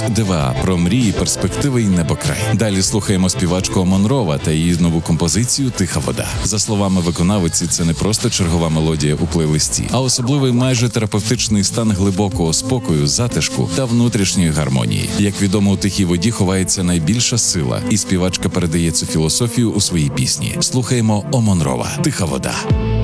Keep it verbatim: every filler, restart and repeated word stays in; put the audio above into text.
ДВА про мрії, перспективи і небокрай. Далі слухаємо співачку Омон Рова та її нову композицію «Тиха вода». За словами виконавиці, це не просто чергова мелодія у плейлисті, а особливий майже терапевтичний стан глибокого спокою, затишку та внутрішньої гармонії. Як відомо, у «Тихій воді» ховається найбільша сила, і співачка передає цю філософію у своїй пісні. Слухаємо Омон Рова «Тиха вода».